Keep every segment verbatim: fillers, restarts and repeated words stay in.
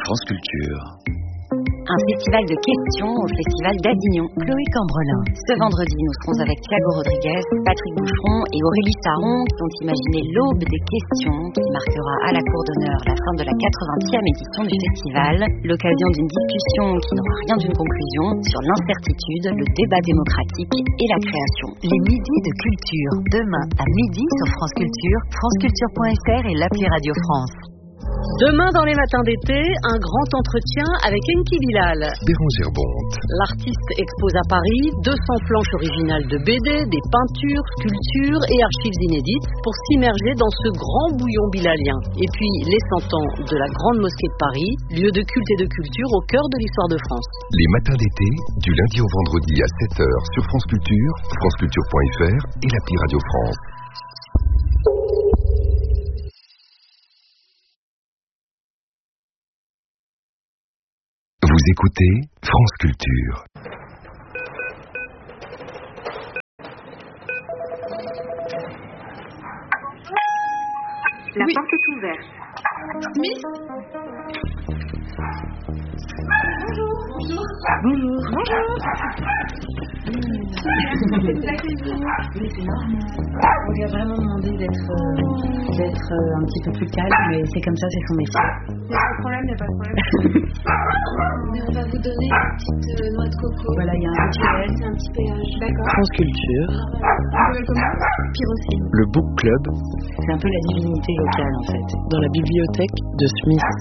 France Culture. Un festival de questions au Festival d'Avignon. Chloé Cambrelin. Ce vendredi, nous serons avec Thiago Rodriguez, Patrick Boucheron et Aurélie Saron qui ont imaginé l'aube des questions qui marquera à la cour d'honneur la fin de la quatre-vingtième édition du festival, l'occasion d'une discussion qui n'aura rien d'une conclusion sur l'incertitude, le débat démocratique et la création. Les midis de culture, demain à midi sur France Culture, franceculture point f r et l'appli Radio France. Demain dans les matins d'été, un grand entretien avec Enki Bilal. Bérangère Bonte. L'artiste expose à Paris deux cents planches originales de B D, des peintures, sculptures et archives inédites pour s'immerger dans ce grand bouillon bilalien. Et puis les cent ans de la Grande Mosquée de Paris, lieu de culte et de culture au cœur de l'histoire de France. Les matins d'été, du lundi au vendredi à sept heures sur France Culture, franceculture point f r et l'appli Radio France. Vous écoutez France Culture. La oui. porte est ouverte. Smith ? Bonjour. Bonjour. Bonjour. C'est la cuisine. Oui, c'est normal. On lui a vraiment demandé d'être, euh, d'être euh, un petit peu plus calme, mais c'est comme ça, c'est son métier. Il n'y a pas de problème, il n'y a pas de problème. Mais on va vous donner une petite euh, noix de coco. Voilà, il y a un rituel. C'est un petit péage. D'accord. France Culture, On s'appelle comment ? Pyrocine. le book club C'est un peu la divinité locale, en fait. dans la bibliothèque de Smith.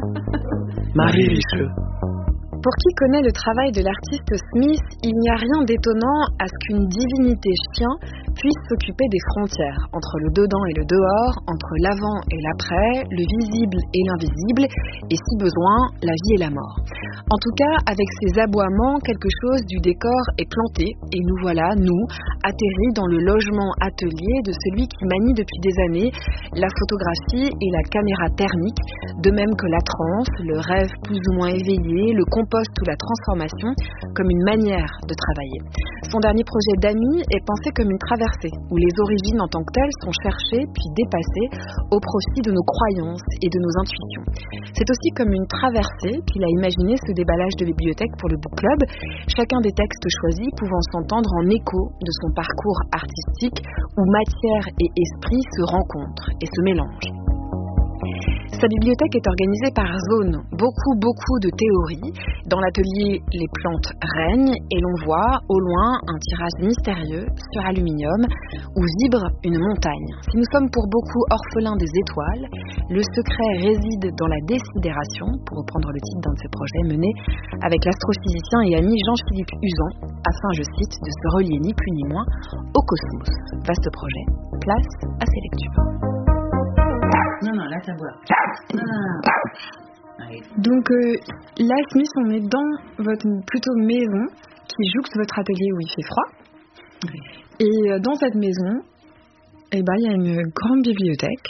Marie Richelieu. Pour qui connaît le travail de l'artiste Smith, il n'y a rien d'étonnant à ce qu'une divinité chien puisse s'occuper des frontières entre le dedans et le dehors, entre l'avant et l'après, le visible et l'invisible, et si besoin, la vie et la mort. En tout cas, avec ces aboiements, quelque chose du décor est planté, et nous voilà, nous, atterris dans le logement atelier de celui qui manie depuis des années la photographie et la caméra thermique, de même que la transe, le rêve plus ou moins éveillé, le compost ou la transformation, comme une manière de travailler. Son dernier projet d'Ami est pensé comme une traversée, où les origines en tant que telles sont cherchées puis dépassées au profit de nos croyances et de nos intuitions. C'est aussi comme une traversée qu'il a imaginé ce déballage de bibliothèque pour le book club, chacun des textes choisis pouvant s'entendre en écho de son parcours artistique où matière et esprit se rencontrent et se mélangent. Sa bibliothèque est organisée par zone, beaucoup beaucoup de théories. Dans l'atelier, les plantes règnent et l'on voit au loin un tirage mystérieux sur aluminium où vibre une montagne. Si nous sommes pour beaucoup orphelins des étoiles, le secret réside dans la désidération, pour reprendre le titre d'un de ses projets menés avec l'astrophysicien et ami Jean-Philippe Uzan, afin, je cite, de se relier ni plus ni moins au cosmos. Vaste projet, place à ses lectures. Non, non, là, ça boit. Non, non, non. Allez. Donc euh, là, Smith, on est dans votre plutôt maison qui jouxte votre atelier où il fait froid. Oui. Et euh, dans cette maison, eh ben, il y a une grande bibliothèque.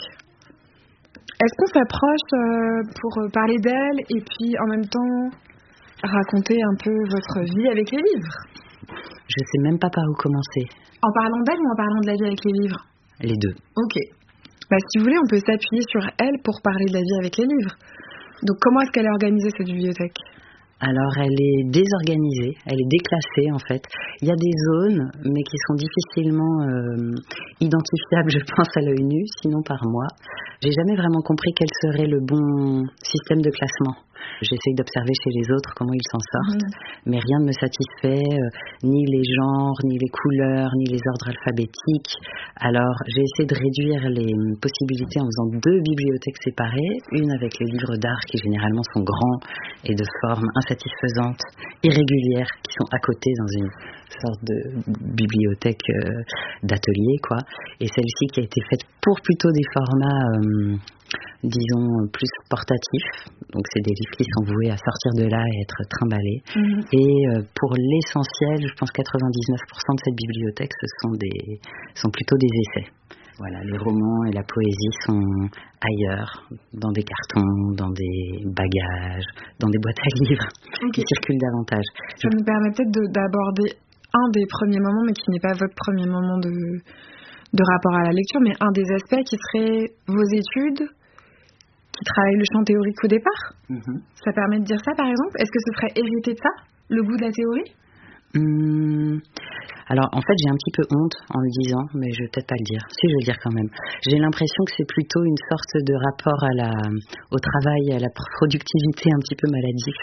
Est-ce qu'on s'approche euh, pour euh, parler d'elle et puis en même temps raconter un peu votre vie avec les livres ? Je sais même pas par où commencer. En parlant d'elle ou en parlant de la vie avec les livres ? Les deux. Ok. Bah, si vous voulez, on peut s'appuyer sur elle pour parler de la vie avec les livres. Donc, comment est-ce qu'elle est organisée, cette bibliothèque ? Alors, elle est désorganisée, elle est déclassée en fait. Il y a des zones, mais qui sont difficilement euh, identifiables, je pense, à l'œil nu, sinon par moi. J'ai jamais vraiment compris quel serait le bon système de classement. J'essaye d'observer chez les autres comment ils s'en sortent, mmh. mais rien ne me satisfait, euh, ni les genres, ni les couleurs, ni les ordres alphabétiques. Alors, j'ai essayé de réduire les possibilités en faisant deux bibliothèques séparées, une avec les livres d'art qui généralement sont grands et de forme insatisfaisante, irrégulière, qui sont à côté dans une sorte de bibliothèque euh, d'atelier, quoi. Et celle-ci qui a été faite pour plutôt des formats... Euh, disons, plus portatifs. Donc, c'est des livres qui sont voués à sortir de là et être trimballés. Mmh. Et euh, pour l'essentiel, je pense quatre-vingt-dix-neuf pour cent de cette bibliothèque, ce sont, des, sont plutôt des essais. Voilà, les romans et la poésie sont ailleurs, dans des cartons, dans des bagages, dans des boîtes à livres, okay. qui circulent davantage. Ça je... nous permet peut-être de, d'aborder un des premiers moments, mais qui n'est pas votre premier moment de... de rapport à la lecture, mais un des aspects qui serait vos études qui travaillent le champ théorique au départ. Mm-hmm. Ça permet de dire ça, par exemple? Est-ce que ce serait hérité de ça, le goût de la théorie? Hum, alors en fait j'ai un petit peu honte en le disant, mais je vais peut-être pas le dire. Si, je vais le dire quand même. J'ai l'impression que c'est plutôt une sorte de rapport à la, au travail, à la productivité un petit peu maladif,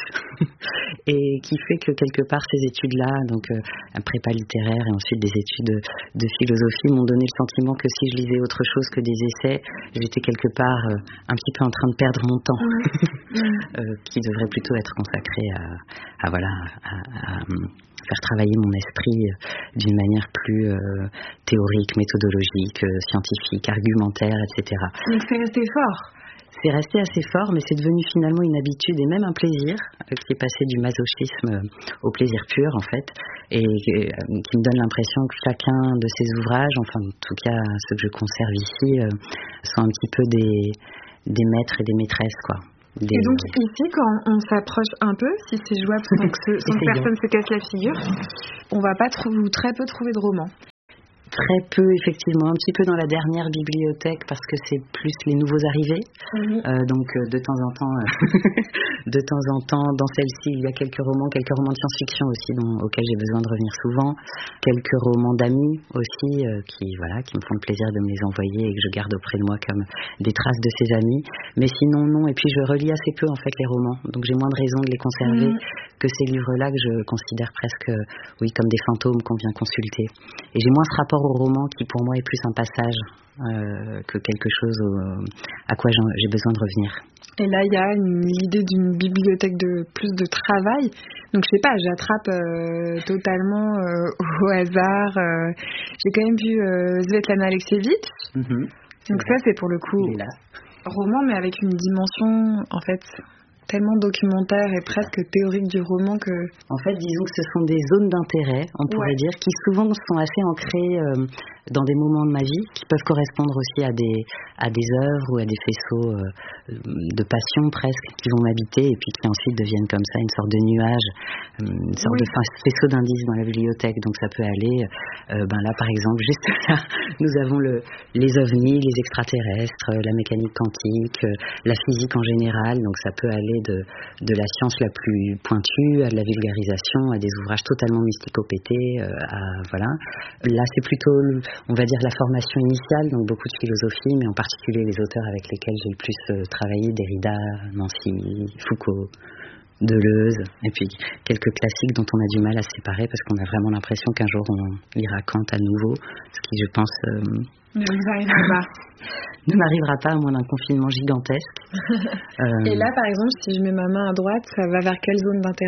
et qui fait que quelque part ces études-là, donc euh, un prépa littéraire et ensuite des études de, de philosophie, m'ont donné le sentiment que si je lisais autre chose que des essais, j'étais quelque part euh, un petit peu en train de perdre mon temps, euh, qui devrait plutôt être consacré à, à voilà, à, à, à faire travailler mon esprit d'une manière plus euh, théorique, méthodologique, euh, scientifique, argumentaire, et cetera. Donc c'est resté fort. C'est resté assez fort, mais c'est devenu finalement une habitude et même un plaisir, euh, qui est passé du masochisme euh, au plaisir pur en fait, et euh, qui me donne l'impression que chacun de ces ouvrages, enfin en tout cas ceux que je conserve ici, euh, sont un petit peu des, des maîtres et des maîtresses, quoi. Des... Et donc ici, quand on s'approche un peu, si c'est jouable sans que, sans que personne se casse la figure, on va pas trouver, ou très peu trouver de romans. Très peu, effectivement, un petit peu dans la dernière bibliothèque parce que c'est plus les nouveaux arrivés. Mmh. Euh, donc de temps en temps, de temps en temps, dans celle-ci, il y a quelques romans, quelques romans de science-fiction aussi dont, auxquels j'ai besoin de revenir souvent, quelques romans d'amis aussi euh, qui voilà, qui me font le plaisir de me les envoyer et que je garde auprès de moi comme des traces de ces amis. Mais sinon non. Et puis je relis assez peu en fait les romans, donc j'ai moins de raisons de les conserver mmh. que ces livres-là que je considère presque, oui, comme des fantômes qu'on vient consulter. Et j'ai moins ce rapport au roman qui pour moi est plus un passage euh, que quelque chose au, à quoi j'ai besoin de revenir. Et là il y a une, l'idée d'une bibliothèque de plus de travail, donc je sais pas, j'attrape euh, totalement euh, au hasard, euh, j'ai quand même vu euh, Svetlana Alexievitch, mm-hmm. donc ça c'est pour le coup roman mais avec une dimension en fait tellement documentaire et presque théorique du roman que... En fait, disons que ce sont des zones d'intérêt, on pourrait ouais. dire, qui souvent sont assez ancrées euh, dans des moments de ma vie, qui peuvent correspondre aussi à des, à des œuvres ou à des faisceaux euh, de passion presque, qui vont m'habiter et puis qui ensuite deviennent comme ça une sorte de nuage, une sorte oui. de faisceau d'indices dans la bibliothèque. Donc ça peut aller, euh, ben là par exemple, juste là, nous avons le, les ovnis, les extraterrestres, la mécanique quantique, la physique en général, donc ça peut aller De, de la science la plus pointue à de la vulgarisation, à des ouvrages totalement mysticopétés, euh, à, voilà. Là, c'est plutôt, on va dire, la formation initiale, donc beaucoup de philosophie, mais en particulier les auteurs avec lesquels j'ai le plus euh, travaillé, Derrida, Nancy, Foucault, Deleuze, et puis quelques classiques dont on a du mal à se séparer parce qu'on a vraiment l'impression qu'un jour on lira Kant à nouveau, ce qui, je pense, euh, ne nous arrivera pas. ne m'arrivera pas à moins d'un confinement gigantesque. euh... Et là, par exemple, si je mets ma main à droite, ça va vers quelle zone d'intérêt ?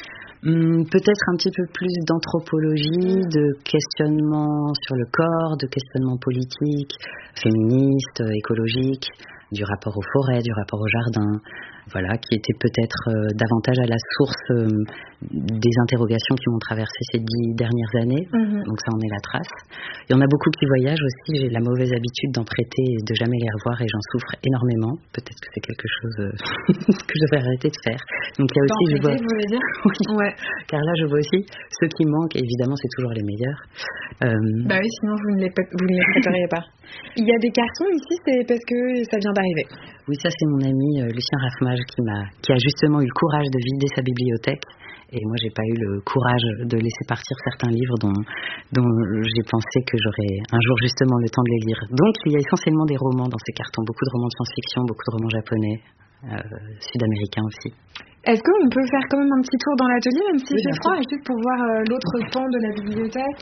hum, Peut-être un petit peu plus d'anthropologie, mmh. de questionnement sur le corps, de questionnement politique, féministe, écologique, du rapport aux forêts, du rapport au jardin, voilà, qui était peut-être euh, davantage à la source euh, des interrogations qui m'ont traversé ces dix dernières années. Mm-hmm. Donc ça en est la trace. Il y en a beaucoup qui voyagent aussi. J'ai la mauvaise habitude d'en prêter et de jamais les revoir et j'en souffre énormément. Peut-être que c'est quelque chose euh, que je devrais arrêter de faire. Donc il y a aussi, je vois... vous voulez dire oui. Ouais. Car là, je vois aussi ceux qui manquent. Et évidemment, c'est toujours les meilleurs. Euh... Bah oui, sinon vous ne les, vous ne les prêteriez pas. Il y a des cartons ici, c'est parce que ça vient d'arriver. Oui, ça c'est mon ami euh, Lucien Raffmage qui m'a, qui a justement eu le courage de vider sa bibliothèque. Et moi, j'ai pas eu le courage de laisser partir certains livres dont, dont j'ai pensé que j'aurais un jour justement le temps de les lire. Donc, il y a essentiellement des romans dans ces cartons, beaucoup de romans de science-fiction, beaucoup de romans japonais, euh, sud-américains aussi. Est-ce qu'on peut faire quand même un petit tour dans l'atelier, même si oui, c'est froid, juste pour voir euh, l'autre pan de la bibliothèque?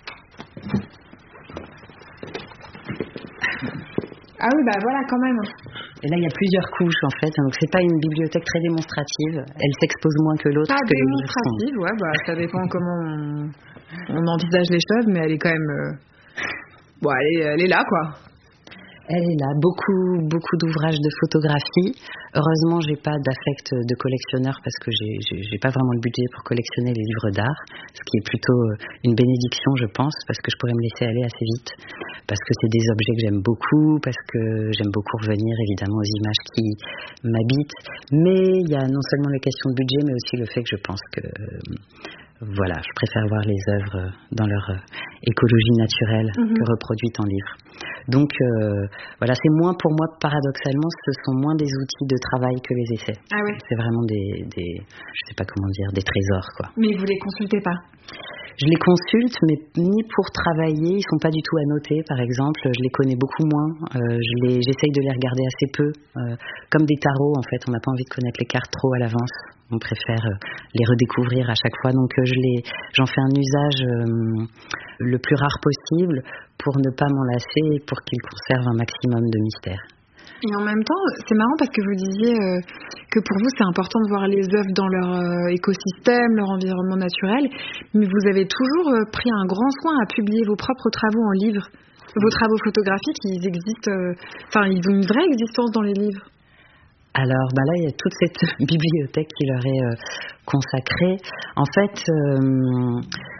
Ah oui, bah voilà, quand même. Et là, il y a plusieurs couches, en fait. Donc, c'est pas une bibliothèque très démonstrative. Elle s'expose moins que l'autre. Pas que démonstrative, les ouais, bah, ça dépend comment on, on envisage les choses, mais elle est quand même... Euh... Bon, elle est, elle est là, quoi. Elle est là. Beaucoup, beaucoup d'ouvrages de photographie. Heureusement, j'ai pas d'affect de collectionneur parce que j'ai, j'ai, j'ai pas vraiment le budget pour collectionner les livres d'art, ce qui est plutôt une bénédiction, je pense, parce que je pourrais me laisser aller assez vite, parce que c'est des objets que j'aime beaucoup, parce que j'aime beaucoup revenir évidemment aux images qui m'habitent. Mais il y a non seulement les questions de budget, mais aussi le fait que je pense que voilà, je préfère voir les œuvres dans leur euh, écologie naturelle mmh. que reproduites en livre. Donc euh, voilà, c'est moins pour moi, paradoxalement, ce sont moins des outils de travail que les essais. Ah ouais. C'est vraiment des, des, je sais pas comment dire, des trésors, quoi. Mais vous les consultez pas? Je les consulte, mais ni pour travailler, ils sont pas du tout annotés, par exemple. Je les connais beaucoup moins. Euh, je les, j'essaye de les regarder assez peu, euh, comme des tarots en fait. On n'a pas envie de connaître les cartes trop à l'avance. On préfère euh, les redécouvrir à chaque fois. Donc euh, je les, j'en fais un usage euh, le plus rare possible pour ne pas m'en lasser et pour qu'ils conservent un maximum de mystère. Et en même temps, c'est marrant parce que vous disiez euh, que pour vous, c'est important de voir les œuvres dans leur euh, écosystème, leur environnement naturel, mais vous avez toujours euh, pris un grand soin à publier vos propres travaux en livre. Vos travaux photographiques, ils existent, enfin, euh, ils ont une vraie existence dans les livres. Alors, bah là, il y a toute cette bibliothèque qui leur est euh, consacrée. En fait... Euh,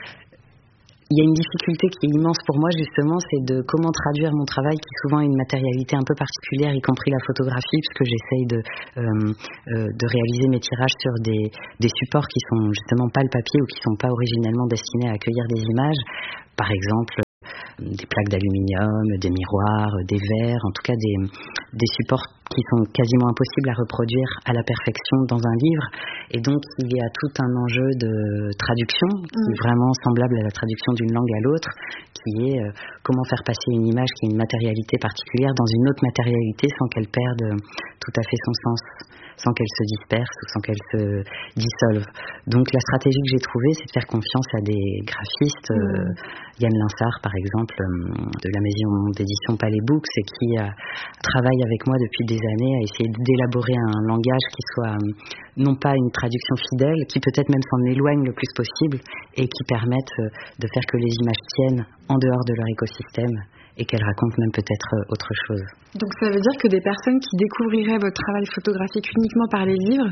Il y a une difficulté qui est immense pour moi, justement, c'est de comment traduire mon travail qui souvent a une matérialité un peu particulière, y compris la photographie, puisque j'essaye de, euh, euh, de réaliser mes tirages sur des, des supports qui sont justement pas le papier ou qui sont pas originellement destinés à accueillir des images. Par exemple, des plaques d'aluminium, des miroirs, des verres, en tout cas des, des supports qui sont quasiment impossibles à reproduire à la perfection dans un livre. Et donc, il y a tout un enjeu de traduction qui est vraiment semblable à la traduction d'une langue à l'autre, qui est euh, comment faire passer une image qui a une matérialité particulière dans une autre matérialité sans qu'elle perde tout à fait son sens, sans qu'elle se disperse ou sans qu'elle se dissolve. Donc, la stratégie que j'ai trouvée, c'est de faire confiance à des graphistes, euh, Yann Linsart, par exemple, euh, de la maison d'édition Palais Books, et qui euh, travaille avec moi depuis des années à essayer d'élaborer un langage qui soit euh, non pas une traduction fidèle, qui peut-être même s'en éloigne le plus possible et qui permette euh, de faire que les images tiennent en dehors de leur écosystème et qu'elles racontent même peut-être euh, autre chose. Donc ça veut dire que des personnes qui découvriraient votre travail photographique uniquement par les livres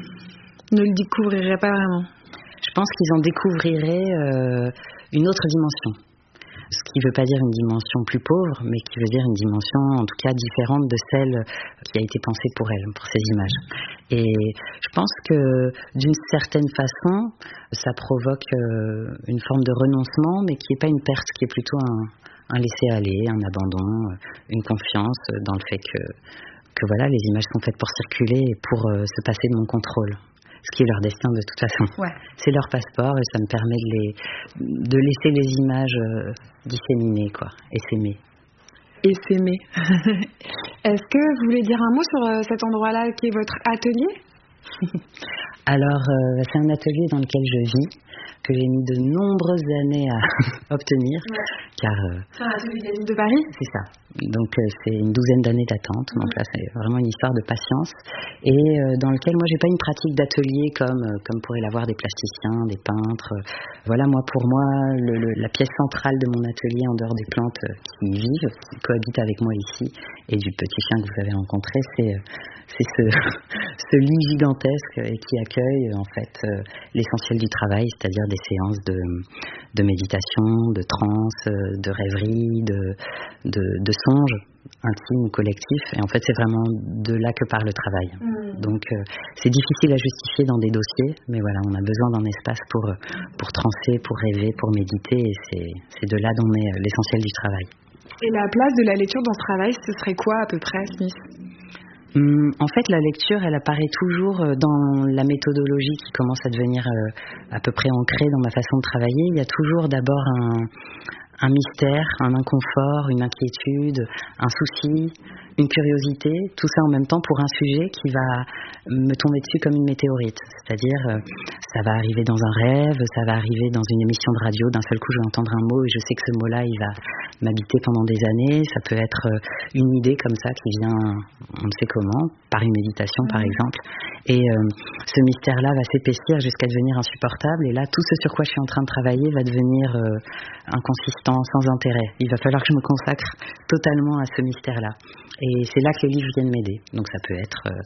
ne le découvriraient pas vraiment? Je pense qu'ils en découvriraient euh, une autre dimension. Ce qui ne veut pas dire une dimension plus pauvre, mais qui veut dire une dimension en tout cas différente de celle qui a été pensée pour elle, pour ces images. Et je pense que d'une certaine façon, ça provoque euh, une forme de renoncement, mais qui n'est pas une perte, qui est plutôt un, un laisser-aller, un abandon, une confiance dans le fait que, que voilà, les images sont faites pour circuler et pour euh, se passer de mon contrôle. Ce qui est leur destin de toute façon. Ouais. C'est leur passeport et ça me permet de, les, de laisser les images euh, disséminer, quoi, et s'aimer. Et s'aimer. Est-ce que vous voulez dire un mot sur euh, cet endroit-là qui est votre atelier? Alors, euh, c'est un atelier dans lequel je vis, que j'ai mis de nombreuses années à obtenir, ouais. car... Euh, c'est un atelier des Îles de Paris? C'est ça. Donc, euh, c'est une douzaine d'années d'attente. Mmh. Donc là, c'est vraiment une histoire de patience. Et euh, dans lequel, moi, j'ai pas une pratique d'atelier comme, euh, comme pourraient l'avoir des plasticiens, des peintres. Voilà, moi, pour moi, le, le, la pièce centrale de mon atelier, en dehors des plantes qui y vivent, qui cohabitent avec moi ici, et du petit chien que vous avez rencontré, c'est, c'est ce, ce lit gigantesque et qui accueille, en fait, euh, l'essentiel du travail, c'est-à-dire des séances de, de méditation, de transe, de rêverie, de, de, de songes intimes ou collectifs. Et en fait, c'est vraiment de là que part le travail. Mmh. Donc, euh, c'est difficile à justifier dans des dossiers, mais voilà, on a besoin d'un espace pour, pour transer, pour rêver, pour méditer, et c'est, c'est de là d'en est l'essentiel du travail. Et la place de la lecture dans ce travail, ce serait quoi à peu près, Smith ? Hum, en fait, la lecture, elle apparaît toujours dans la méthodologie qui commence à devenir euh, à peu près ancrée dans ma façon de travailler. Il y a toujours d'abord un, un mystère, un inconfort, une inquiétude, un souci, une curiosité, tout ça en même temps pour un sujet qui va me tomber dessus comme une météorite. C'est-à-dire, euh, ça va arriver dans un rêve, ça va arriver dans une émission de radio, d'un seul coup je vais entendre un mot et je sais que ce mot-là, il va m'habiter pendant des années. Ça peut être euh, une idée comme ça qui vient, on ne sait comment, par une méditation par exemple. Et euh, ce mystère-là va s'épaissir jusqu'à devenir insupportable. Et là, tout ce sur quoi je suis en train de travailler va devenir euh, inconsistant, sans intérêt. Il va falloir que je me consacre totalement à ce mystère-là. Et c'est là que les livres viennent m'aider. Donc ça peut être euh,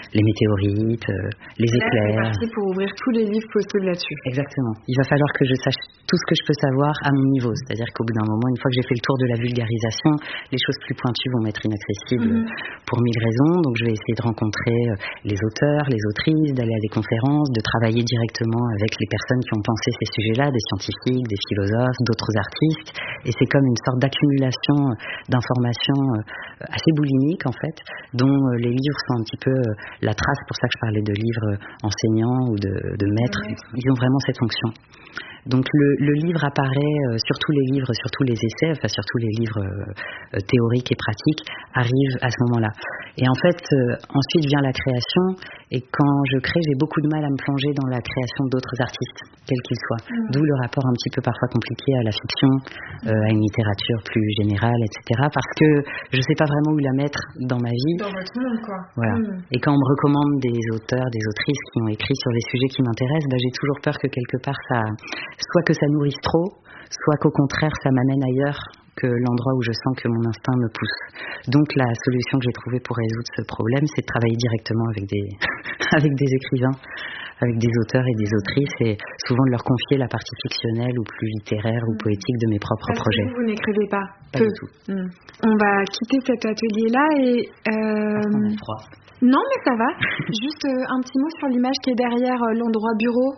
les météorites, euh, les éclairs. C'est parti pour ouvrir tous les livres possibles là-dessus. Exactement. Il va falloir que je sache tout ce que je peux savoir à mon niveau. C'est-à-dire qu'au bout d'un moment, une fois que j'ai fait le tour de la vulgarisation, les choses plus pointues vont m'être inaccessibles mmh. pour mille raisons. Donc je vais essayer de rencontrer les auteurs, les autrices, d'aller à des conférences, de travailler directement avec les personnes qui ont pensé ces sujets-là, des scientifiques, des philosophes, d'autres artistes. Et c'est comme une sorte d'accumulation d'informations assez boulimique en fait, dont les livres sont un petit peu la trace. Pour ça que je parlais de livres enseignants ou de, de maîtres. Ils ont vraiment cette fonction. Donc le, le livre apparaît euh, sur tous les livres, sur tous les essais, enfin sur tous les livres euh, théoriques et pratiques, arrive à ce moment-là. Et en fait, euh, ensuite vient la création, et quand je crée, j'ai beaucoup de mal à me plonger dans la création d'autres artistes, quels qu'ils soient. Mmh. D'où le rapport un petit peu parfois compliqué à la fiction, euh, à une littérature plus générale, et cetera. Parce que je ne sais pas vraiment où la mettre dans ma vie. Dans votre monde, quoi. Voilà. Mmh. Et quand on me recommande des auteurs, des autrices qui ont écrit sur des sujets qui m'intéressent, bah, j'ai toujours peur que quelque part ça... soit que ça nourrisse trop, soit qu'au contraire ça m'amène ailleurs que l'endroit où je sens que mon instinct me pousse. Donc la solution que j'ai trouvée pour résoudre ce problème, c'est de travailler directement avec des, avec des écrivains, avec des auteurs et des autrices, et souvent de leur confier la partie fictionnelle ou plus littéraire ou poétique de mes propres Parce projets. Que vous, vous n'écrivez pas Pas peu. du tout. Mmh. On va quitter cet atelier-là et... Euh... On a froid. Non mais ça va. Juste euh, un petit mot sur l'image qui est derrière euh, l'endroit bureau.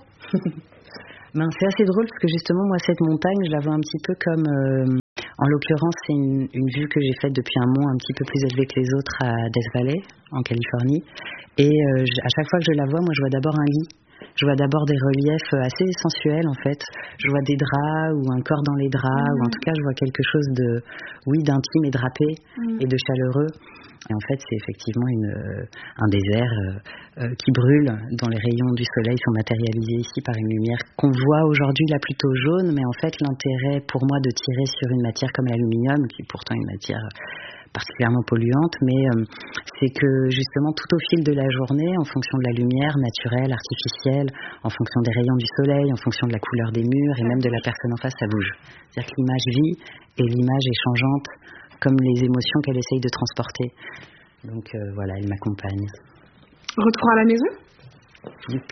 Ben, c'est assez drôle parce que justement, moi, cette montagne, je la vois un petit peu comme... Euh, en l'occurrence, c'est une, une vue que j'ai faite depuis un mont un petit peu plus élevé que les autres à Death Valley, en Californie. Et euh, je, à chaque fois que je la vois, moi, je vois d'abord un lit. Je vois d'abord des reliefs assez sensuels, en fait. Je vois des draps ou un corps dans les draps, mmh. ou en tout cas, je vois quelque chose de, oui, d'intime et drapé mmh. et de chaleureux. Et en fait, c'est effectivement une, euh, un désert euh, euh, qui brûle, dont les rayons du soleil sont matérialisés ici par une lumière qu'on voit aujourd'hui là plutôt jaune, mais en fait, l'intérêt pour moi de tirer sur une matière comme l'aluminium, qui est pourtant une matière particulièrement polluante, mais euh, c'est que justement tout au fil de la journée, en fonction de la lumière naturelle, artificielle, en fonction des rayons du soleil, en fonction de la couleur des murs et même de la personne en face, ça bouge. C'est-à-dire que l'image vit et l'image est changeante, comme les émotions qu'elle essaye de transporter. Donc euh, voilà, elle m'accompagne. Retour à la maison ? Yep.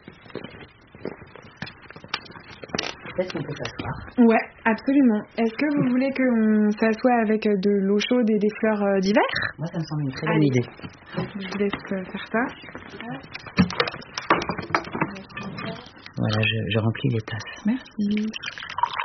Peut-être qu'on peut s'asseoir. Ouais, absolument. Est-ce que vous voulez qu'on s'assoie avec de l'eau chaude et des fleurs d'hiver ? Moi, ça me semble une très bonne Allez. idée. Je vous laisse faire ça. Voilà, je, je remplis les tasses. Merci.